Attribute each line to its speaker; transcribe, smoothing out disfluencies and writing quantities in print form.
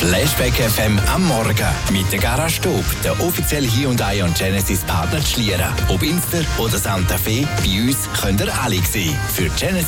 Speaker 1: Flashback FM am Morgen mit der Garage Stub, der offizielle Hyundai und Genesis Partner zu Schlieren. Ob Inster oder Santa Fe, bei uns könnt ihr alle sehen. Für Genesis